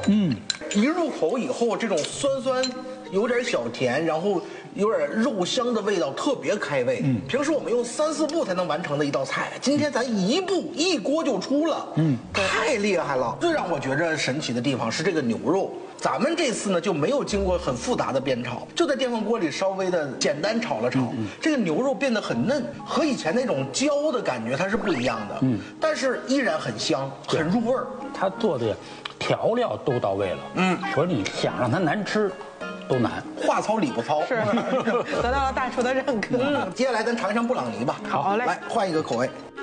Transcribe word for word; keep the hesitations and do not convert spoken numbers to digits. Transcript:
嗯， 一入口以后，这种酸酸，有点小甜，然后有点肉香的味道，特别开胃。嗯，平时我们用三四步才能完成的一道菜，今天咱一步一锅就出了。嗯，太厉害了。最让我觉着神奇的地方是这个牛肉。咱们这次呢就没有经过很复杂的煸炒，就在电饭锅里稍微的简单炒了炒，嗯、这个牛肉变得很嫩，和以前那种焦的感觉它是不一样的。嗯，但是依然很香，很入味儿。 他做的调料都到位了。嗯，说你想让它难吃，都难。 话糙理不糙， 是得到了大厨的认可。 嗯，接下来咱尝一尝布朗尼吧。 好嘞， 来换一个口味。